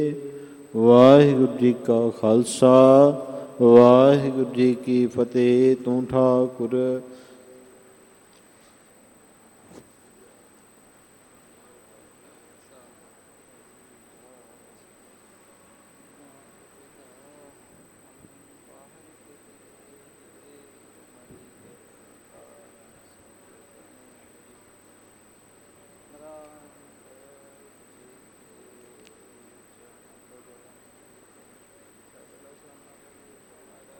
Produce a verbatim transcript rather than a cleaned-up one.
वाहिगुरु जी का खालसा वाहिगुरु जी की फतेह। तू ठाकुर